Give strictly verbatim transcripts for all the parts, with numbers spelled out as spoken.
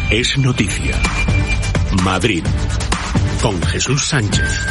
Es noticia. Madrid, con Jesús Sánchez.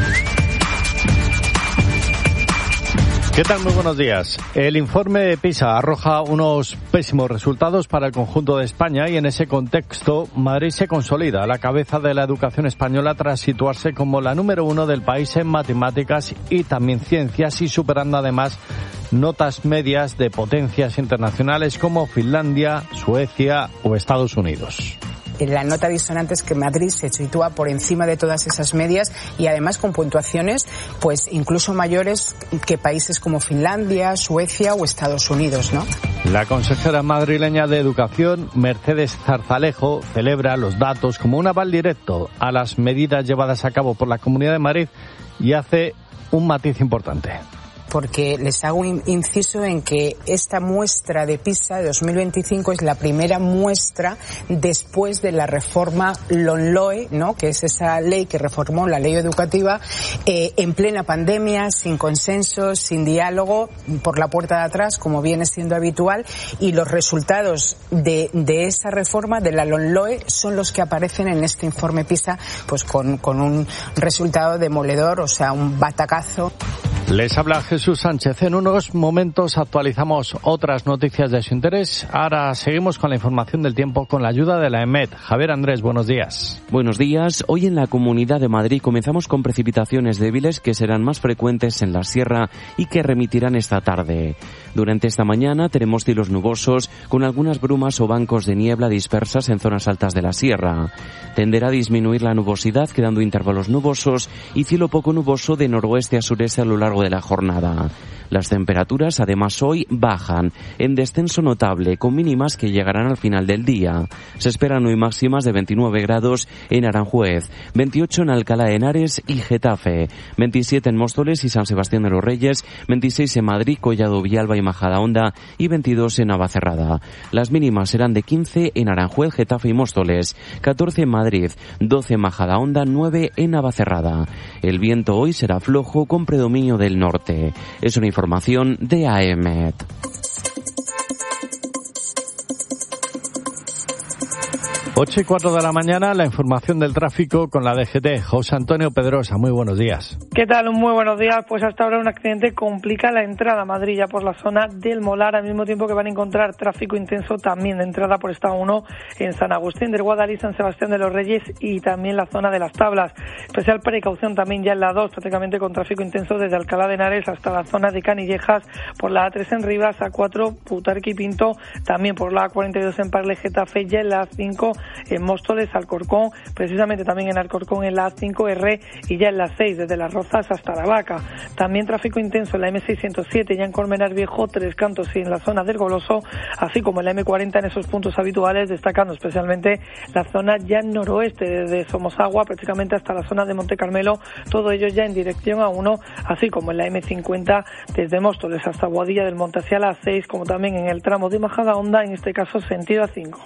¿Qué tal? Muy buenos días. El informe de PISA arroja unos pésimos resultados para el conjunto de España y en ese contexto Madrid se consolida a la cabeza de la educación española tras situarse como la número uno del país en matemáticas y también ciencias y superando además notas medias de potencias internacionales como Finlandia, Suecia o Estados Unidos. La nota disonante es que Madrid se sitúa por encima de todas esas medias y además con puntuaciones pues incluso mayores que países como Finlandia, Suecia o Estados Unidos, ¿no? La consejera madrileña de Educación, Mercedes Zarzalejo, celebra los datos como un aval directo a las medidas llevadas a cabo por la Comunidad de Madrid y hace un matiz importante. Porque les hago un inciso en que esta muestra de PISA de dos mil veinticinco es la primera muestra después de la reforma LOMLOE, ¿no?, que es esa ley que reformó la ley educativa eh, en plena pandemia, sin consenso, sin diálogo, por la puerta de atrás, como viene siendo habitual, y los resultados de, de esa reforma, de la LOMLOE, son los que aparecen en este informe PISA, pues con, con un resultado demoledor, o sea, un batacazo. Les habla Jesús Sánchez. En unos momentos actualizamos otras noticias de su interés. Ahora seguimos con la información del tiempo con la ayuda de la EMET. Javier Andrés, buenos días. Buenos días. Hoy en la Comunidad de Madrid comenzamos con precipitaciones débiles que serán más frecuentes en la sierra y que remitirán esta tarde. Durante esta mañana tenemos cielos nubosos con algunas brumas o bancos de niebla dispersas en zonas altas de la sierra. Tenderá a disminuir la nubosidad quedando intervalos nubosos y cielo poco nuboso de noroeste a sureste a lo largo de la jornada. Las temperaturas además hoy bajan en descenso notable con mínimas que llegarán al final del día. Se esperan hoy máximas de veintinueve grados en Aranjuez, veintiocho en Alcalá de Henares y Getafe, veintisiete en Móstoles y San Sebastián de los Reyes, veintiséis en Madrid, Collado Villalba y Majadahonda y veintidós en Navacerrada. Las mínimas serán de quince en Aranjuez, Getafe y Móstoles, catorce en Madrid, doce en Majadahonda, nueve en Navacerrada. El viento hoy será flojo con predominio del norte. Es una información de A E M E T. ocho y cuatro de la mañana, la información del tráfico con la D G T. José Antonio Pedrosa, muy buenos días. ¿Qué tal? Muy buenos días. Pues hasta ahora un accidente complica la entrada a Madrid ya por la zona del Molar, al mismo tiempo que van a encontrar tráfico intenso también de entrada por esta uno en San Agustín del Guadalí, San Sebastián de los Reyes y también la zona de las Tablas. Especial precaución también ya en la dos, prácticamente con tráfico intenso desde Alcalá de Henares hasta la zona de Canillejas, por la A tres en Rivas, A cuatro, Putarque y Pinto, también por la A cuarenta y dos en Parle, Getafe, ya en la A cinco en Móstoles, Alcorcón, precisamente también en Alcorcón en la A cinco R y ya en la seis desde Las Rozas hasta La Vaca. También tráfico intenso en la M seiscientos siete ya en Colmenar Viejo, Tres Cantos y en la zona del Goloso, así como en la M cuarenta en esos puntos habituales, destacando especialmente la zona ya noroeste desde Somosagua prácticamente hasta la zona de Monte Carmelo, todo ello ya en dirección A uno, así como en la M cincuenta desde Móstoles hasta Boadilla del Monte hacia la A seis, como también en el tramo de Majadahonda, en este caso sentido A cinco.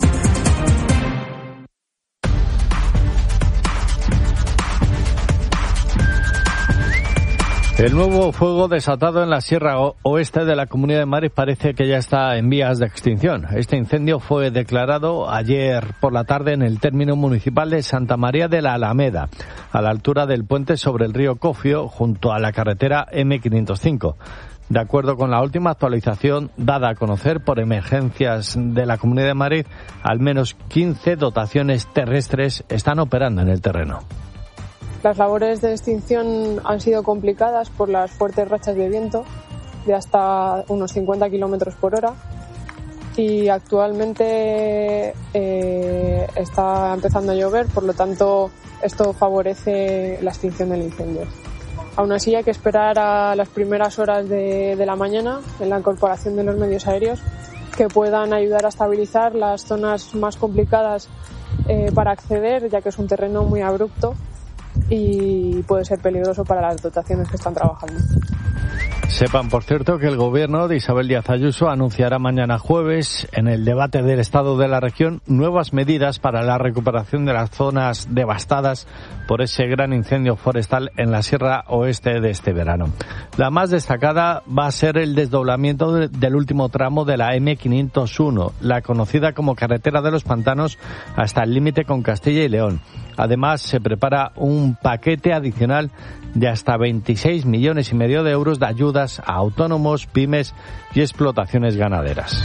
El nuevo fuego desatado en la Sierra Oeste de la Comunidad de Madrid parece que ya está en vías de extinción. Este incendio fue declarado ayer por la tarde en el término municipal de Santa María de la Alameda, a la altura del puente sobre el río Cofio, junto a la carretera eme quinientos cinco. De acuerdo con la última actualización dada a conocer por Emergencias de la Comunidad de Madrid, al menos quince dotaciones terrestres están operando en el terreno. Las labores de extinción han sido complicadas por las fuertes rachas de viento de hasta unos cincuenta kilómetros por hora y actualmente eh, está empezando a llover, por lo tanto esto favorece la extinción del incendio. Aún así hay que esperar a las primeras horas de, de la mañana en la incorporación de los medios aéreos que puedan ayudar a estabilizar las zonas más complicadas eh, para acceder, ya que es un terreno muy abrupto y puede ser peligroso para las dotaciones que están trabajando. Sepan, por cierto, que el gobierno de Isabel Díaz Ayuso anunciará mañana jueves, en el debate del estado de la región, nuevas medidas para la recuperación de las zonas devastadas por ese gran incendio forestal en la Sierra Oeste de este verano. La más destacada va a ser el desdoblamiento de, del último tramo de la eme quinientos uno, la conocida como Carretera de los Pantanos, hasta el límite con Castilla y León. Además, se prepara un paquete adicional de hasta veintiséis millones y medio de euros de ayudas a autónomos, pymes y explotaciones ganaderas.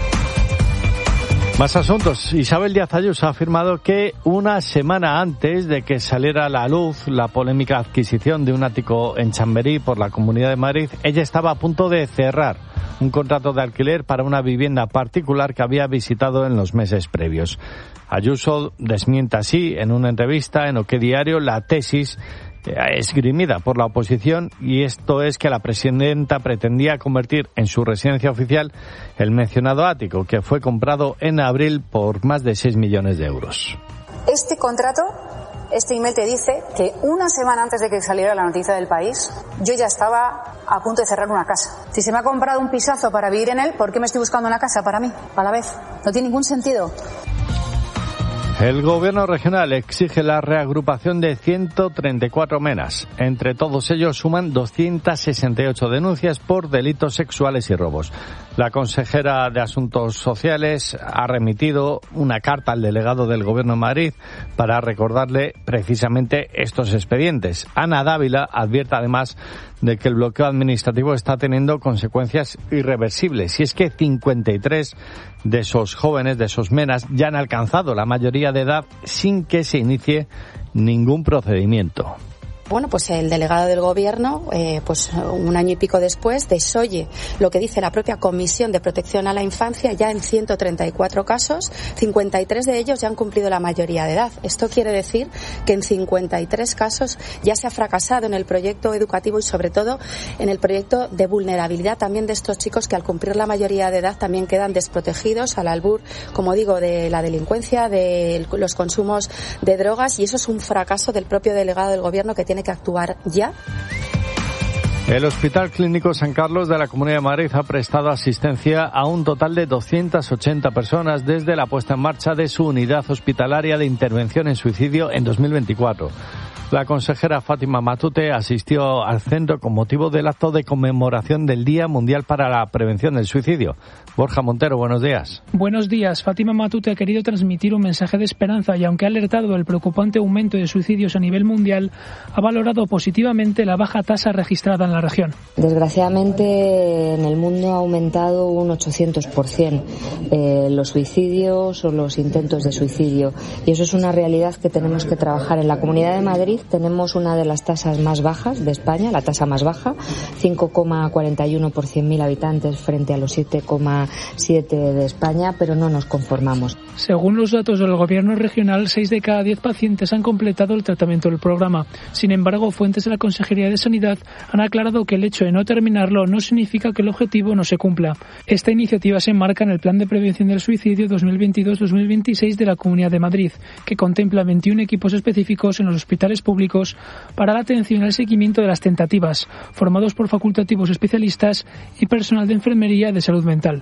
Más asuntos. Isabel Díaz Ayuso ha afirmado que una semana antes de que saliera a la luz la polémica adquisición de un ático en Chamberí por la Comunidad de Madrid, ella estaba a punto de cerrar un contrato de alquiler para una vivienda particular que había visitado en los meses previos. Ayuso desmiente así en una entrevista en O Qué Diario la tesis esgrimida por la oposición, y esto es que la presidenta pretendía convertir en su residencia oficial el mencionado ático, que fue comprado en abril por más de seis millones de euros. Este contrato, este email te dice que una semana antes de que saliera la noticia del País, yo ya estaba a punto de cerrar una casa. Si se me ha comprado un pisazo para vivir en él, ¿por qué me estoy buscando una casa para mí a la vez? No tiene ningún sentido. El gobierno regional exige la reagrupación de ciento treinta y cuatro menas. Entre todos ellos suman doscientas sesenta y ocho denuncias por delitos sexuales y robos. La consejera de Asuntos Sociales ha remitido una carta al delegado del Gobierno de Madrid para recordarle precisamente estos expedientes. Ana Dávila advierte además de que el bloqueo administrativo está teniendo consecuencias irreversibles. Y es que cincuenta y tres de esos jóvenes, de esos menas, ya han alcanzado la mayoría de edad sin que se inicie ningún procedimiento. Bueno, pues el delegado del Gobierno, eh, pues un año y pico después, desoye lo que dice la propia Comisión de Protección a la Infancia ya en ciento treinta y cuatro casos, cincuenta y tres de ellos ya han cumplido la mayoría de edad. Esto quiere decir que en cincuenta y tres casos ya se ha fracasado en el proyecto educativo y sobre todo en el proyecto de vulnerabilidad también de estos chicos que al cumplir la mayoría de edad también quedan desprotegidos al albur, como digo, de la delincuencia, de los consumos de drogas, y eso es un fracaso del propio delegado del Gobierno que tiene que actuar ya. El Hospital Clínico San Carlos de la Comunidad de Madrid ha prestado asistencia a un total de doscientas ochenta personas desde la puesta en marcha de su unidad hospitalaria de intervención en suicidio en dos mil veinticuatro. La consejera Fátima Matute asistió al centro con motivo del acto de conmemoración del Día Mundial para la Prevención del Suicidio. Borja Montero, buenos días. Buenos días. Fátima Matute ha querido transmitir un mensaje de esperanza y, aunque ha alertado del preocupante aumento de suicidios a nivel mundial, ha valorado positivamente la baja tasa registrada en la región. Desgraciadamente, en el mundo ha aumentado un ochocientos por ciento eh, los suicidios o los intentos de suicidio, y eso es una realidad que tenemos que trabajar. En la Comunidad de Madrid tenemos una de las tasas más bajas de España, la tasa más baja, cinco coma cuarenta y uno por cien mil habitantes frente a los siete coma siete de España, pero no nos conformamos. Según los datos del Gobierno regional, seis de cada diez pacientes han completado el tratamiento del programa. Sin embargo, fuentes de la Consejería de Sanidad han aclarado que el hecho de no terminarlo no significa que el objetivo no se cumpla. Esta iniciativa se enmarca en el Plan de Prevención del Suicidio dos mil veintidós dos mil veintiséis de la Comunidad de Madrid, que contempla veintiún equipos específicos en los hospitales públicos para la atención al seguimiento de las tentativas, formados por facultativos especialistas y personal de enfermería de salud mental.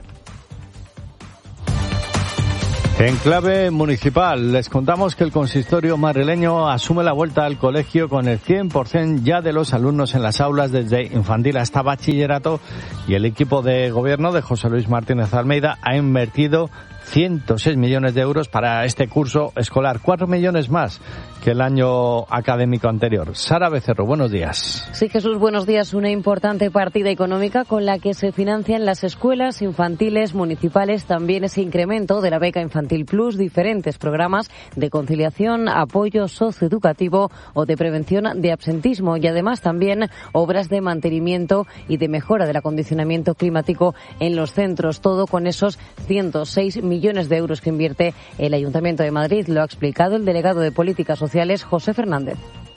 En clave municipal, les contamos que el consistorio madrileño asume la vuelta al colegio con el cien por ciento ya de los alumnos en las aulas desde infantil hasta bachillerato, y el equipo de gobierno de José Luis Martínez Almeida ha invertido ciento seis millones de euros para este curso escolar, cuatro millones más que el año académico anterior. Sara Becerro, buenos días. Sí, Jesús, buenos días. Una importante partida económica con la que se financian las escuelas infantiles municipales, también ese incremento de la beca Infantil Plus, diferentes programas de conciliación, apoyo socioeducativo o de prevención de absentismo, y además también obras de mantenimiento y de mejora del acondicionamiento climático en los centros, todo con esos ciento seis millones de euros que invierte el Ayuntamiento de Madrid. Lo ha explicado el delegado de Políticas Sociales, José Fernández.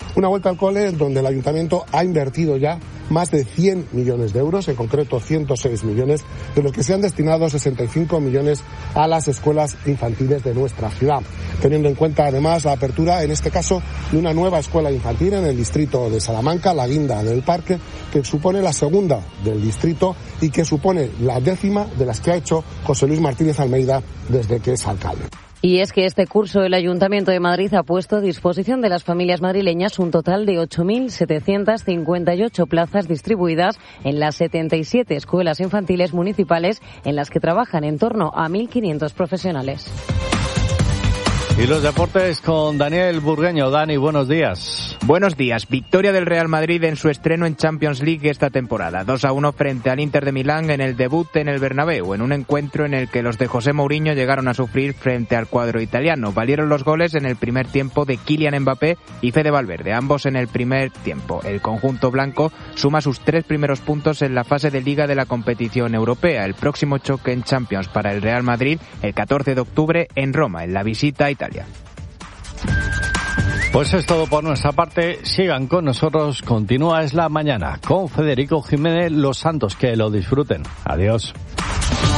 Una vuelta al cole donde el Ayuntamiento ha invertido ya más de cien millones de euros, en concreto ciento seis millones, de los que se han destinado sesenta y cinco millones a las escuelas infantiles de nuestra ciudad, teniendo en cuenta además la apertura, en este caso, de una nueva escuela infantil en el distrito de Salamanca, la Guinda del Parque, que supone la segunda del distrito y que supone la décima de las que ha hecho José Luis Martínez Almeida desde que es alcalde. Y es que este curso el Ayuntamiento de Madrid ha puesto a disposición de las familias madrileñas un total de ocho mil setecientas cincuenta y ocho plazas distribuidas en las setenta y siete escuelas infantiles municipales en las que trabajan en torno a mil quinientos profesionales. Y los deportes con Daniel Burgueño. Dani, buenos días. Buenos días. Victoria del Real Madrid en su estreno en Champions League esta temporada. dos a uno frente al Inter de Milán en el debut en el Bernabéu, en un encuentro en el que los de José Mourinho llegaron a sufrir frente al cuadro italiano. Valieron los goles en el primer tiempo de Kylian Mbappé y Fede Valverde, ambos en el primer tiempo. El conjunto blanco suma sus tres primeros puntos en la fase de Liga de la competición europea. El próximo choque en Champions para el Real Madrid el catorce de octubre en Roma, en la visita a Italia. Pues es todo por nuestra parte. Sigan con nosotros. Continúa Es la Mañana con Federico Jiménez Los Santos. Que lo disfruten. Adiós.